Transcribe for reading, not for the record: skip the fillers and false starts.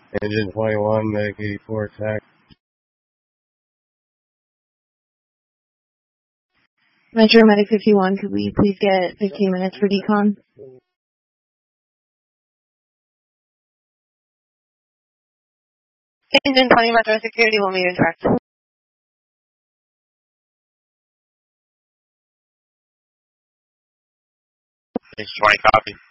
Engine 21, Medic 84 attack. Metro Medic 51, could we please get 15 minutes for decon? Engine 20, Metro Security, 1 meter direct. Engine 20, copy.